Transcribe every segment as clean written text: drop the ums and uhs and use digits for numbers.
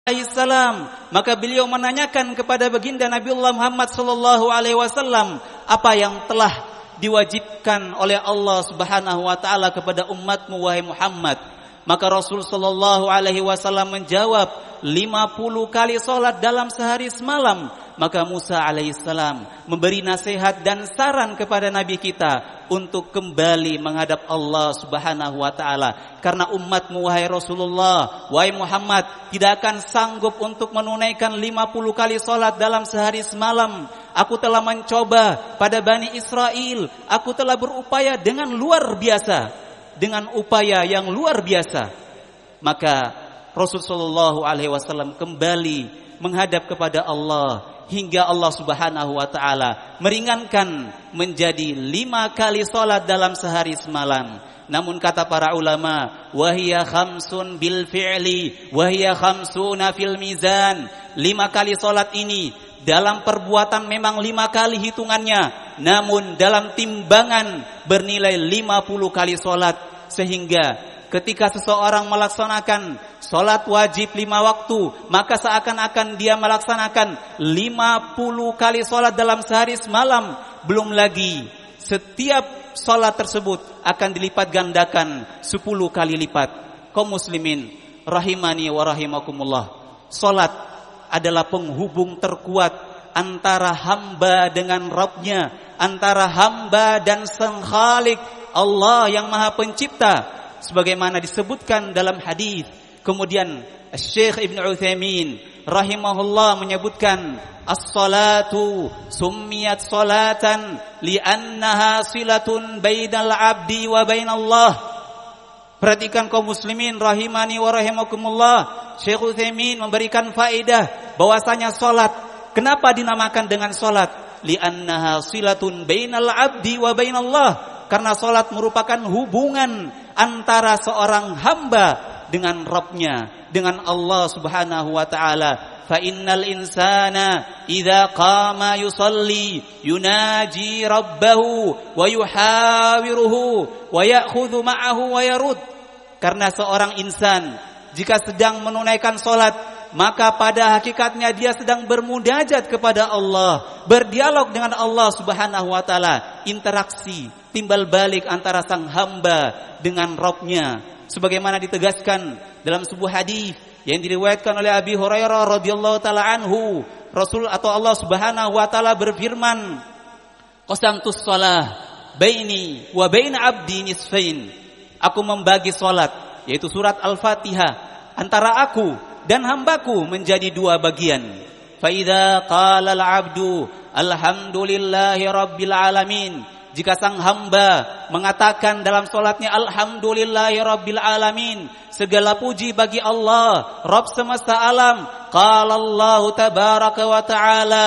alaihissalam, maka beliau menanyakan kepada baginda Nabiullah Muhammad sallallahu alaihi wasallam apa yang telah diwajibkan oleh Allah Subhanahu wa taala kepada umatmu wahai Muhammad. Maka Rasul sallallahu alaihi wasallam menjawab 50 kali salat dalam sehari semalam. Maka Musa alaihissalam memberi nasihat dan saran kepada Nabi kita untuk kembali menghadap Allah Subhanahu wa taala. Karena umatmu wahai Rasulullah, wahai Muhammad, tidak akan sanggup untuk menunaikan 50 kali salat dalam sehari semalam. Aku telah mencoba pada Bani Israel, aku telah berupaya dengan luar biasa, dengan upaya yang luar biasa. Maka Rasulullah SAW kembali menghadap kepada Allah hingga Allah Subhanahu wa taala meringankan menjadi 5 kali salat dalam sehari semalam. Namun kata para ulama, wahiya khamsun bil fi'li wahiya khamsuna fil mizan. 5 kali salat ini dalam perbuatan memang 5 kali hitungannya, namun dalam timbangan bernilai 50 kali salat. Sehingga ketika seseorang melaksanakan salat wajib 5 waktu, maka seakan-akan dia melaksanakan 50 kali salat dalam sehari semalam. Belum lagi setiap salat tersebut akan dilipat gandakan 10 kali lipat. Kaum muslimin rahimani wa rahimakumullah, salat adalah penghubung terkuat antara hamba dengan Rabbnya, antara hamba dan Sang Khalik, Allah yang Maha Pencipta, sebagaimana disebutkan dalam hadis. Kemudian Syekh Ibn Utsaimin rahimahullah menyebutkan, as-salatu summiyat salatan li'annaha silatun bainal abdi wa bainallah. Perhatikan kaum muslimin rahimani wa rahimakumullah, Syekh Utsaimin memberikan faedah bahwasanya salat, kenapa dinamakan dengan salat? Li'annaha silatun bainal abdi wa bainallah. Karena salat merupakan hubungan antara seorang hamba dengan Rabbnya, dengan Allah Subhanahu wa taala. Fa innal insana idza qama yusalli yunaji rabbahu wa yuhawiruhu wa ya'khudhu ma'ahu wa yarud. Karena seorang insan jika sedang menunaikan salat, maka pada hakikatnya dia sedang bermunajat kepada Allah, berdialog dengan Allah Subhanahu wa taala, interaksi, timbal balik antara sang hamba dengan Rabbnya. Sebagaimana ditegaskan dalam sebuah hadis yang diriwayatkan oleh Abi Hurairah radhiyallahu taala anhu, Rasul atau Allah Subhanahu wa taala berfirman, qasamtus shalah baini wa baina abdi nisfain. Aku membagi salat, yaitu surat Al-Fatihah, antara aku dan hambaku menjadi 2 bagian. Fa idza qala al-'abdu alhamdulillahi rabbil alamin. Jika sang hamba mengatakan dalam salatnya alhamdulillahi rabbil alamin, segala puji bagi Allah, Rabb semesta alam. Qala Allah tabaraka wa ta'ala,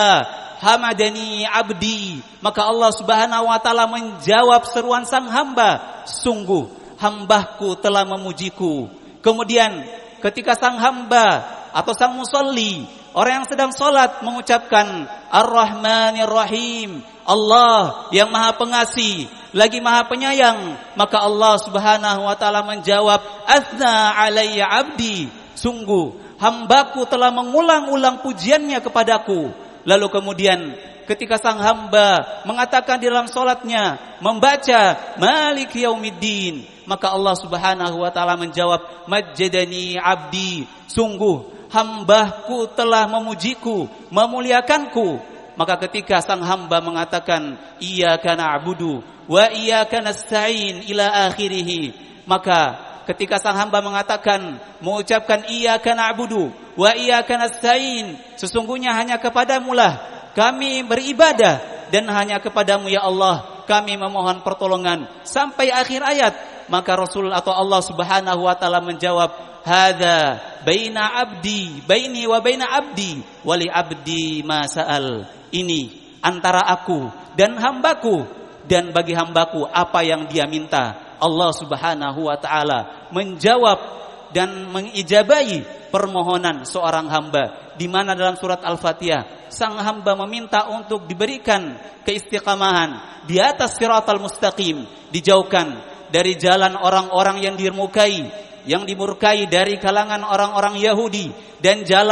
hamadani abdi. Maka Allah Subhanahu wa taala menjawab seruan sang hamba, sungguh hambaku telah memujiku. Kemudian ketika sang hamba atau sang musalli, orang yang sedang salat, mengucapkan Ar-Rahmanir Rahim, Allah yang Maha Pengasih lagi Maha Penyayang, maka Allah Subhanahu wa taala menjawab, Athna alayya abdi, sungguh hambaku telah mengulang-ulang pujiannya kepadaku. Lalu kemudian ketika sang hamba mengatakan di dalam salatnya, membaca Malik Yaumiddin, maka Allah Subhanahu wa taala menjawab, Majjadani abdi, sungguh hambaku telah memujiku, memuliakanku. Maka ketika sang hamba mengatakan iyyaka na'budu wa iyyaka nasta'in ila akhirih, maka ketika sang hamba mengatakan, mengucapkan iyyaka na'budu wa iyyaka nasta'in, sesungguhnya hanya kepadamulah kami beribadah dan hanya kepadamu ya Allah kami memohon pertolongan, sampai akhir ayat. Maka Rasul atau Allah Subhanahu wa taala menjawab, hadza baina abdi, baini wa baina abdi wali abdi ma sa'al. Ini antara aku dan hambaku, dan bagi hambaku apa yang dia minta. Allah Subhanahu wa taala menjawab dan mengijabahi permohonan seorang hamba, di mana dalam surat Al-Fatihah sang hamba meminta untuk diberikan keistiqamahan di atas siratal mustaqim, dijauhkan dari jalan orang-orang yang dimurkai dari kalangan orang-orang Yahudi, dan jalan